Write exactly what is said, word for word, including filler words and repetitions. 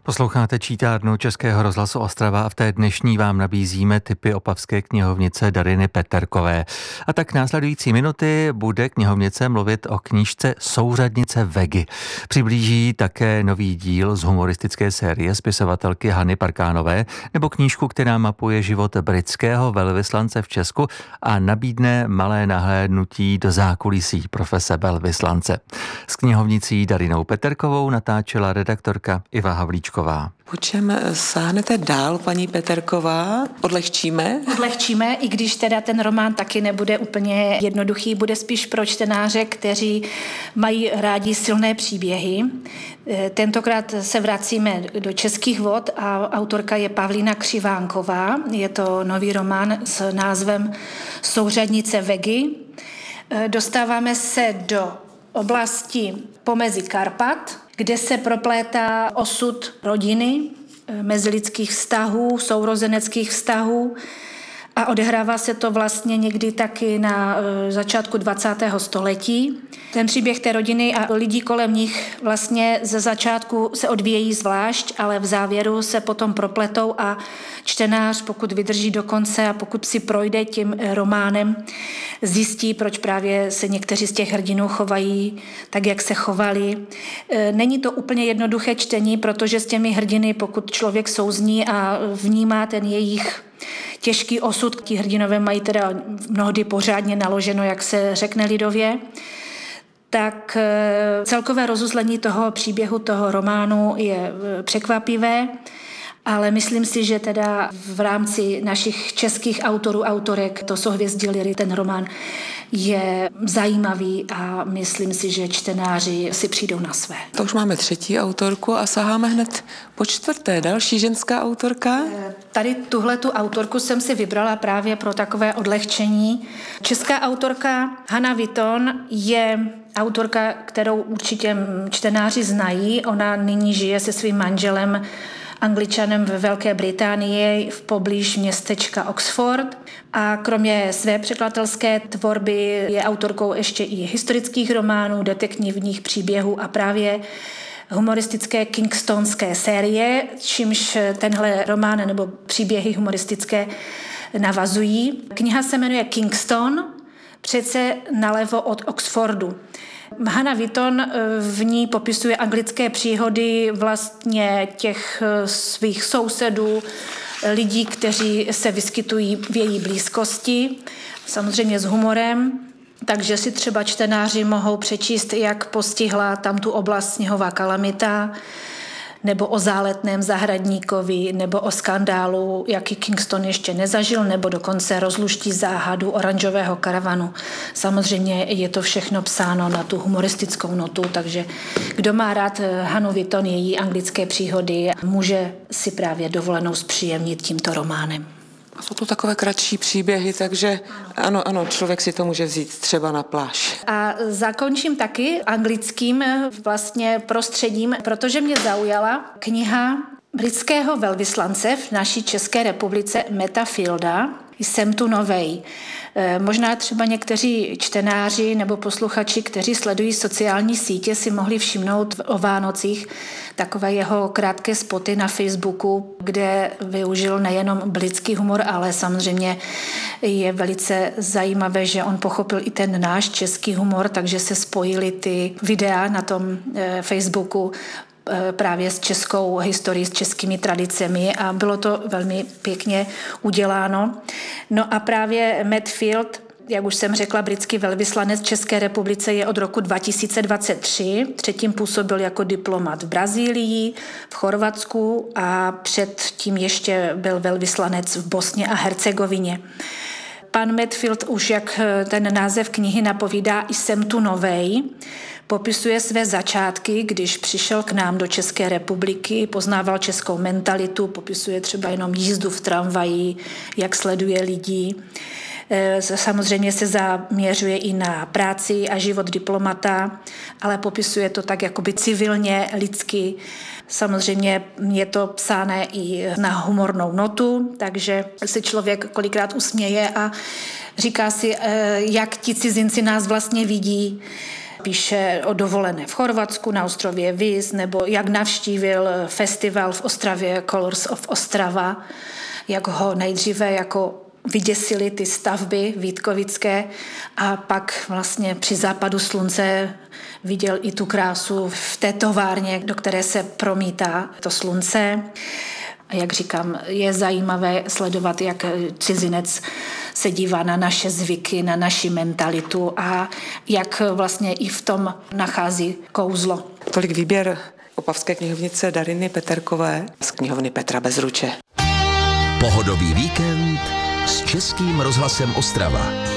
Posloucháte čítárnu Českého rozhlasu Ostrava a v té dnešní vám nabízíme tipy opavské knihovnice Dariny Peterkové. A tak následující minuty bude knihovnice mluvit o knížce Souřadnice Vegy. Přiblíží také nový díl z humoristické série spisovatelky Hany Parkánové nebo knížku, která mapuje život britského velvyslance v Česku a nabídne malé nahlédnutí do zákulisí profese velvyslance. S knihovnicí Darinou Peterkovou natáčela redaktorka Iva Havlíčková. Po čem sáhnete dál, paní Peterková? Odlehčíme? Odlehčíme, i když teda ten román taky nebude úplně jednoduchý, bude spíš pro čtenáře, kteří mají rádi silné příběhy. Tentokrát se vracíme do českých vod a autorka je Pavlína Křivánková. Je to nový román s názvem Souřadnice Vegy. Dostáváme se do oblasti pomezí Karpat, kde se proplétá osud rodiny, mezilidských vztahů, sourozeneckých vztahů a odehrává se to vlastně někdy taky na začátku dvacátého století. Ten příběh té rodiny a lidí kolem nich vlastně ze začátku se odvíjejí zvlášť, ale v závěru se potom propletou a čtenář, pokud vydrží do konce a pokud si projde tím románem, zjistí, proč právě se někteří z těch hrdinů chovají tak, jak se chovali. Není to úplně jednoduché čtení, protože s těmi hrdiny, pokud člověk souzní a vnímá ten jejich těžký osud, ti hrdinové mají teda mnohdy pořádně naloženo, jak se řekne lidově, tak celkové rozuzlení toho příběhu, toho románu je překvapivé, ale myslím si, že teda v rámci našich českých autorů, autorek, to Sohvězdí Liry, ten román je zajímavý a myslím si, že čtenáři si přijdou na své. To už máme třetí autorku a saháme hned po čtvrté. Další ženská autorka? Tady tuhletu autorku jsem si vybrala právě pro takové odlehčení. Česká autorka Hana Witton je autorka, kterou určitě čtenáři znají. Ona nyní žije se svým manželem Angličanem ve Velké Británii v poblíž městečka Oxford a kromě své překladatelské tvorby je autorkou ještě i historických románů, detektivních příběhů a právě humoristické kingstonské série, čímž tenhle román nebo příběhy humoristické navazují. Kniha se jmenuje Kingston, přece nalevo od Oxfordu. Hana Witton v ní popisuje anglické příhody vlastně těch svých sousedů, lidí, kteří se vyskytují v její blízkosti, samozřejmě s humorem, takže si třeba čtenáři mohou přečíst, jak postihla tam tu oblast sněhová kalamita, nebo o záletném zahradníkovi, nebo o skandálu, jaký Kingston ještě nezažil, nebo dokonce rozluští záhadu oranžového karavanu. Samozřejmě je to všechno psáno na tu humoristickou notu, takže kdo má rád Hanu Witton, její anglické příhody, může si právě dovolenou zpříjemnit tímto románem. A jsou to takové kratší příběhy, takže ano, ano, člověk si to může vzít třeba na pláž. A zakončím taky anglickým vlastně prostředím, protože mě zaujala kniha britského velvyslance v naší České republice Matta Fielda Jsem tu novej. Možná třeba někteří čtenáři nebo posluchači, kteří sledují sociální sítě, si mohli všimnout o Vánocích takové jeho krátké spoty na Facebooku, kde využil nejenom britský humor, ale samozřejmě je velice zajímavé, že on pochopil i ten náš český humor, takže se spojily ty videa na tom Facebooku právě s českou historií, s českými tradicemi a bylo to velmi pěkně uděláno. No a právě Matt Field, jak už jsem řekla, britský velvyslanec České republice, je od roku dva tisíce dvacet tři. Předtím působil jako diplomat v Brazílii, v Chorvatsku a předtím ještě byl velvyslanec v Bosně a Hercegovině. Pan Matt Field už, jak ten název knihy napovídá, Jsem tu novej, popisuje své začátky, když přišel k nám do České republiky, poznával českou mentalitu, popisuje třeba jenom jízdu v tramvaji, jak sleduje lidi. Samozřejmě se zaměřuje i na práci a život diplomata, ale popisuje to tak jakoby civilně, lidsky. Samozřejmě je to psané i na humornou notu, takže se člověk kolikrát usměje a říká si, jak ti cizinci nás vlastně vidí. píše o dovolené v Chorvatsku, na ostrově Vis, nebo jak navštívil festival v Ostravě Colors of Ostrava, jak ho nejdříve jako vyděsily ty stavby vítkovické a pak vlastně při západu slunce viděl i tu krásu v té továrně, do které se promítá to slunce. A jak říkám, je zajímavé sledovat, jak cizinec se dívá na naše zvyky, na naši mentalitu a jak vlastně i v tom nachází kouzlo. Tolik výběr opavské knihovnice Dariny Peterkové z knihovny Petra Bezruče. Pohodový víkend s Českým rozhlasem Ostrava.